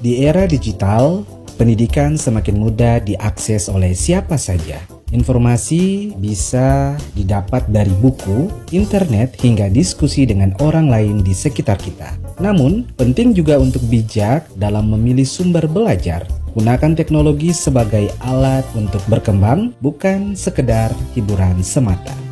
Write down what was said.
Di era digital, pendidikan semakin mudah diakses oleh siapa saja. Informasi bisa didapat dari buku, internet, hingga diskusi dengan orang lain di sekitar kita. Namun, penting juga untuk bijak dalam memilih sumber belajar. Gunakan teknologi sebagai alat untuk berkembang, bukan sekedar hiburan semata.